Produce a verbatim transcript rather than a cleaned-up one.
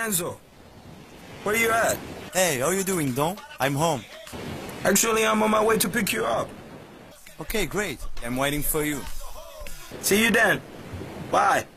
Enzo. Where you at? Hey, how you doing, Don? I'm home. Actually, I'm on my way to pick you up. Okay, great. I'm waiting for you. See you then. Bye.